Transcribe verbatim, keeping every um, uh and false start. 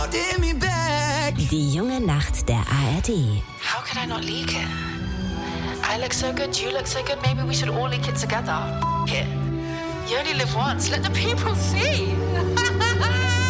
Die junge Nacht der A R D. How could I not leak it? I look so good, you look so good, maybe we should all leak it together. F- it. You only live once, let the people see.